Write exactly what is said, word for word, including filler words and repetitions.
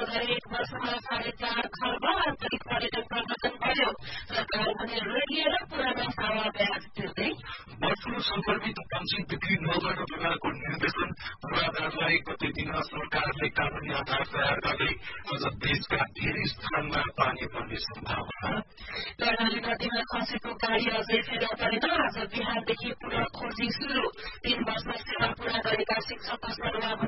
गरी एक वर्षमा साढे चार खर्ब आन्तरिक पर्यटन प्रवर्धन गर्यो। सरकार भने रोकिएर पुरानो हावा ब्याज तिर्दै बर्ड संक्रमित पंक्षी बिक्री नगर्न विभागको निर्देशन पूर्वाधारलाई गति दिन सरकारले कानूनी आधार तयार गर्दै अझ देशका धेरै स्थानमा पानी पर्ने सम्भावना। कर्णाली नदीमा खसेको गाडी अझै फेला परेन। आज बिहारदेखि पुनः खोजी शुरू। तीन वर्ष सेवा पूरा गरेका शिक्षकको सरुवा